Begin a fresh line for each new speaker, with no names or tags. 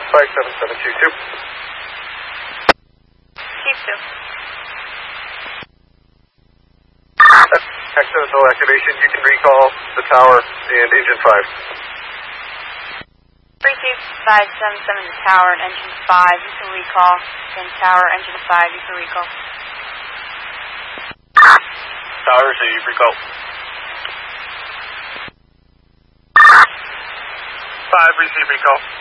57722.
Chief 2.
Accidental activation, you can recall the tower and engine 5.
3257 to tower and engine 5, you can recall. Then tower, engine 5, you can recall.
Tower, so you recall. 5, receive recall.